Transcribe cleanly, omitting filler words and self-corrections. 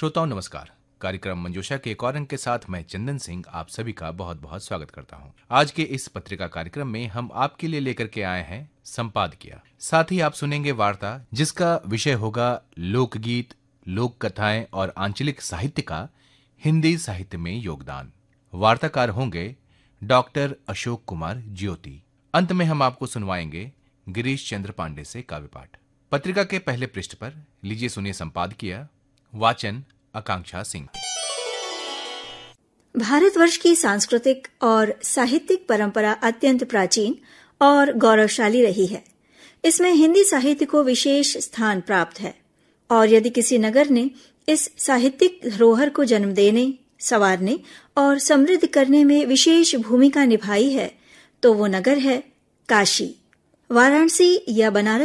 श्रोताओं नमस्कार। कार्यक्रम मंजूषा के एक और अंक के साथ मैं चंदन सिंह आप सभी का बहुत बहुत स्वागत करता हूं। आज के इस पत्रिका कार्यक्रम में हम आपके लिए लेकर के आए हैं संपादकीय। साथ ही आप सुनेंगे वार्ता जिसका विषय होगा लोकगीत, लोक कथाएं और आंचलिक साहित्य का हिंदी साहित्य में योगदान। वार्ताकार होंगे डॉक्टर अशोक कुमार ज्योति। अंत में हम आपको सुनवाएंगे गिरीश चंद्र पांडे से काव्य पाठ। पत्रिका के पहले पृष्ठ पर लीजिए सुनिए संपादकीय। वाचन आकांक्षा सिंह। भारतवर्ष की सांस्कृतिक और साहित्यिक परंपरा अत्यंत प्राचीन और गौरवशाली रही है। इसमें हिंदी साहित्य को विशेष स्थान प्राप्त है और यदि किसी नगर ने इस साहित्यिक धरोहर को जन्म देने, संवारने और समृद्ध करने में विशेष भूमिका निभाई है तो वो नगर है काशी। वाराणसी या बनारस